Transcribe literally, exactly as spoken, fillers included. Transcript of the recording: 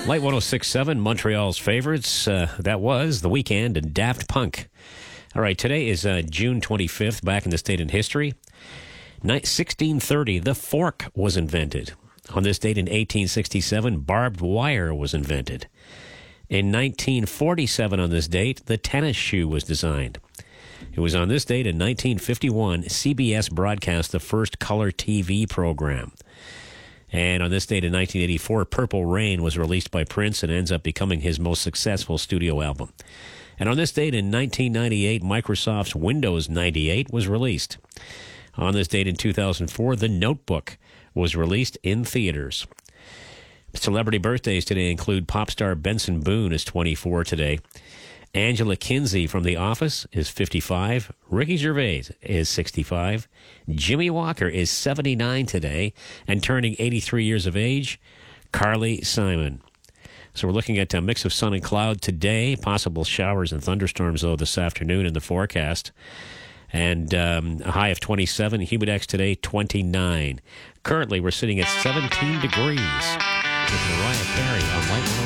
Light one oh six point seven, Montreal's favorites. Uh, that was The Weeknd and Daft Punk. All right, today is uh, June twenty-fifth, back in this date in history. sixteen thirty, the fork was invented. On this date in eighteen sixty-seven, barbed wire was invented. In nineteen forty-seven, on this date, the tennis shoe was designed. It was on this date in nineteen fifty-one, C B S broadcast the first color T V program. And on this date in nineteen eighty-four, Purple Rain was released by Prince and ends up becoming his most successful studio album. And on this date in nineteen ninety-eight, Microsoft's Windows ninety-eight was released. On this date in two thousand four, The Notebook was released in theaters. Celebrity birthdays today include pop star Benson Boone is twenty-four today. Angela Kinsey from The Office is fifty-five. Ricky Gervais is sixty-five. Jimmy Walker is seventy-nine today. And turning eighty-three years of age, Carly Simon. So we're looking at a mix of sun and cloud today. Possible showers and thunderstorms, though, this afternoon in the forecast. And um, a high of twenty-seven. Humidex today, twenty-nine. Currently, we're sitting at seventeen degrees with Mariah Carey on Light one oh six.